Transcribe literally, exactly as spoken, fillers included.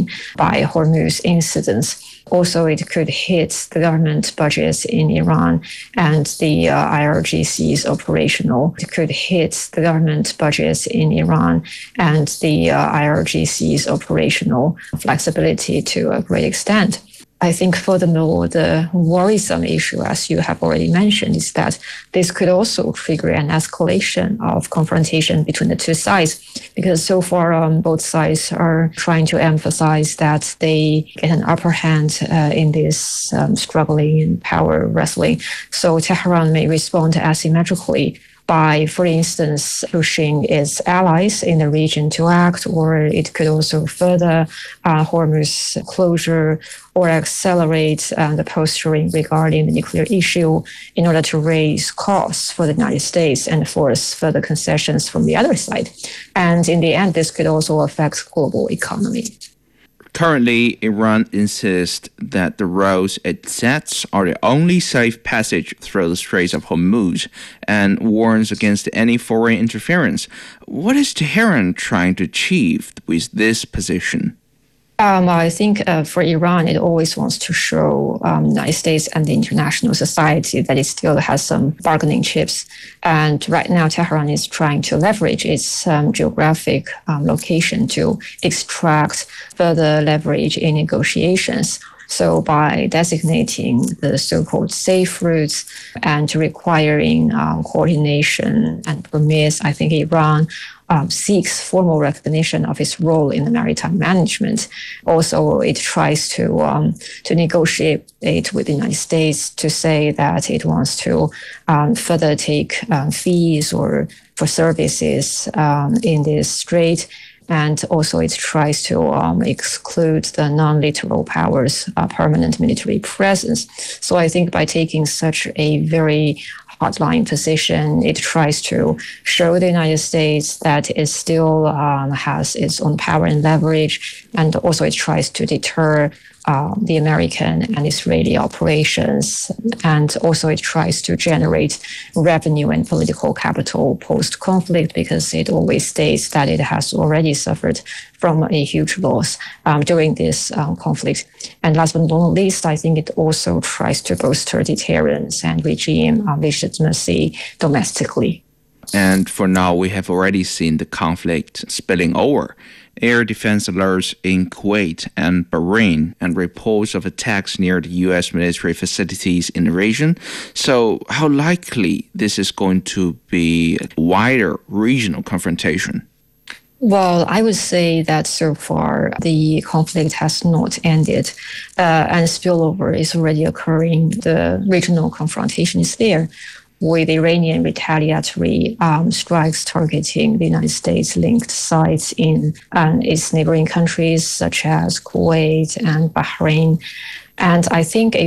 seen by Hormuz incidents. Also, it could hit the government budgets in Iran and the uh, I R G C's operational. It could hit the government budgets in Iran and the uh, I R G C's operational flexibility to a great extent. I think furthermore, the worrisome issue, as you have already mentioned, is that this could also trigger an escalation of confrontation between the two sides, because so far um, both sides are trying to emphasize that they get an upper hand uh, in this um, struggling and power wrestling. So Tehran may respond asymmetrically by, for instance, pushing its allies in the region to act, or it could also further uh, Hormuz closure or accelerate uh, the posturing regarding the nuclear issue in order to raise costs for the United States and force further concessions from the other side. And in the end, this could also affect global economy. Currently, Iran insists that the roads it sets are the only safe passage through the Straits of Hormuz and warns against any foreign interference. What is Tehran trying to achieve with this position? Um, I think uh, for Iran, it always wants to show um, the United States and the international society that it still has some bargaining chips. And right now, Tehran is trying to leverage its um, geographic um, location to extract further leverage in negotiations. So by designating the so-called safe routes and requiring um, coordination and permits, I think Iran Um, seeks formal recognition of its role in the maritime management. Also, it tries to um, to negotiate with the United States to say that it wants to um, further take um, fees or for services um, in this strait. And also it tries to um, exclude the non-littoral powers' uh, permanent military presence. So I think by taking such a very hardline position, it tries to show the United States that it still um, has its own power and leverage, and also it tries to deter uh, the American and Israeli operations, and also it tries to generate revenue and political capital post-conflict, because it always states that it has already suffered from a huge loss um, during this um, conflict. And last but not least, I think it also tries to bolster deterrence and regime um, legitimacy domestically. And for now, we have already seen the conflict spilling over. Air defense alerts in Kuwait and Bahrain and reports of attacks near the U S military facilities in the region. So how likely this is going to be a wider regional confrontation? Well, I would say that so far the conflict has not ended, uh, and spillover is already occurring. The regional confrontation is there, with Iranian retaliatory um, strikes targeting the United States-linked sites in um, its neighboring countries such as Kuwait and Bahrain. And I think a